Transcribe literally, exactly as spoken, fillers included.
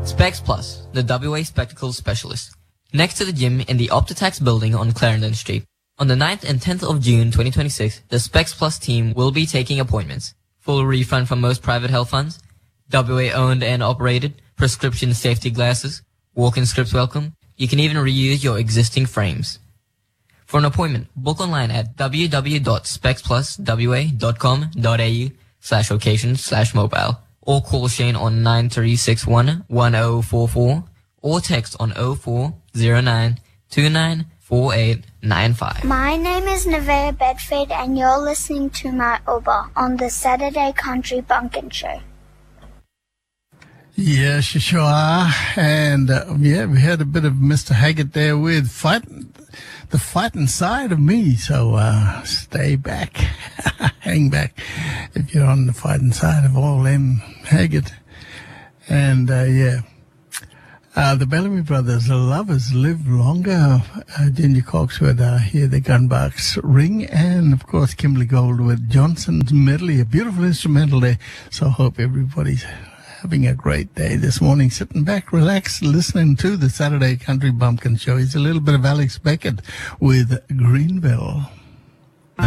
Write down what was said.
Specs Plus, the W A Spectacles Specialist. Next to the gym in the Optitax building on Clarendon Street. On the ninth and tenth of June twenty twenty-six, the Specs Plus team will be taking appointments. Full refund from most private health funds. W A owned and operated. Prescription safety glasses. Walk-in scripts welcome. You can even reuse your existing frames. For an appointment, book online at w w w dot specs plus w a dot com dot a u slash location slash mobile or call Shane on nine three six one one zero four four or text on zero four zero nine two nine four eight nine five. My name is Nevaeh Bedford and you're listening to my Uber on the Saturday Country Bumpkin Show. Yes, you sure are. And, uh, yeah, we had a bit of Mister Haggart there with fight, the fighting side of me. So, uh, stay back, hang back if you're on the fighting side of all them Haggart. And, uh, yeah, uh, the Bellamy Brothers, the lovers live longer. Uh, Ginger Cox with, uh, Hear the Gunbarks Ring. And, of course, Kimberly Gold with Johnson's Medley, a beautiful instrumental there. So I hope everybody's having a great day this morning, sitting back, relaxed, listening to the Saturday Country Bumpkin Show. It's a little bit of Alex Beckett with Greenville.